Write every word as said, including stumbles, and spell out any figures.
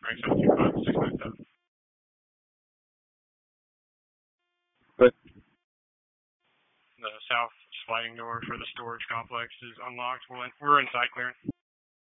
Frank seven two five six nine seven. But The south sliding door for the storage complex is unlocked. We're, in, we're inside clearance.